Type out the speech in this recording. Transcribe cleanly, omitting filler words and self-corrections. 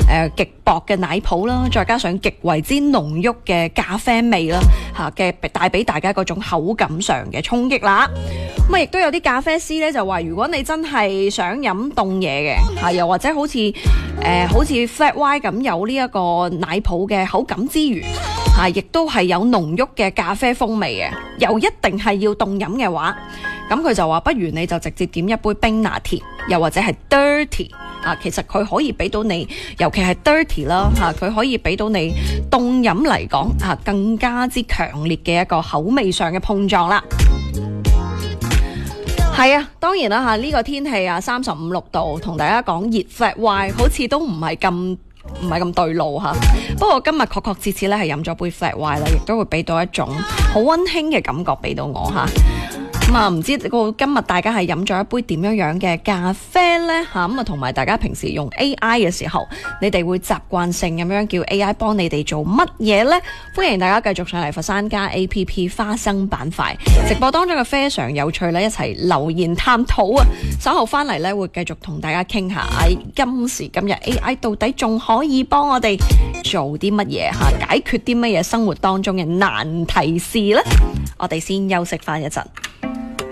極薄嘅奶泡啦，再加上極為之濃郁嘅咖啡味啦，嘅帶俾大家嗰種口感上嘅衝擊啦。咁亦都有啲咖啡師咧就話，如果你真係想飲凍嘢嘅，又或者好似Flat White 咁有呢一個奶泡嘅口感之餘，亦都係有濃郁嘅咖啡風味嘅，又一定係要凍飲嘅話，咁佢就話不如你就直接點一杯冰拿鐵，又或者係 dirty。其實佢可以俾到你，尤其係 dirty 啦，佢可以俾到你凍飲嚟講更加之強烈嘅一個口味上嘅碰撞啦。係啊，當然啦呢個天氣35-36度，同大家講熱 flat white 好似都唔係咁對路嚇。不過今日確確切切咧係飲咗杯 flat white 啦，亦都會俾到一種好溫馨嘅感覺俾到我嚇。唔知今日大家係飲咗一杯點樣嘅咖啡呢？同埋大家平時用 AI 嘅時候，你哋會習慣性咁樣叫 AI 幫你哋做乜嘢呢？歡迎大家繼續上嚟佛山家 APP 花生板塊直播當中嘅非常有趣咧，一齊留言探討啊！稍後翻嚟咧會繼續同大家傾下今時今日 AI 到底仲可以幫我哋做啲乜嘢解決啲乜嘢生活當中嘅難題事呢？我哋先休息翻一陣。